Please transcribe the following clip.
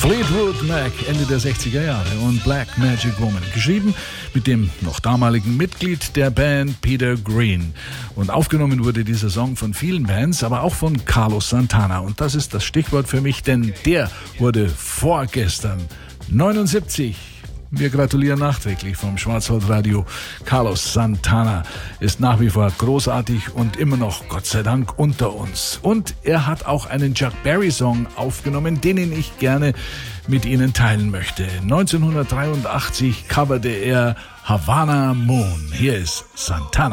Fleetwood Mac, Ende der 60er Jahre und Black Magic Woman, geschrieben mit dem noch damaligen Mitglied der Band Peter Green. Und aufgenommen wurde dieser Song von vielen Bands, aber auch von Carlos Santana. Und das ist das Stichwort für mich, denn der wurde vorgestern 79. Wir gratulieren nachträglich vom Schwarzwaldradio. Carlos Santana ist nach wie vor großartig und immer noch, Gott sei Dank, unter uns. Und er hat auch einen Chuck Berry-Song aufgenommen, den ich gerne mit Ihnen teilen möchte. 1983 coverte er Havana Moon. Hier ist Santana.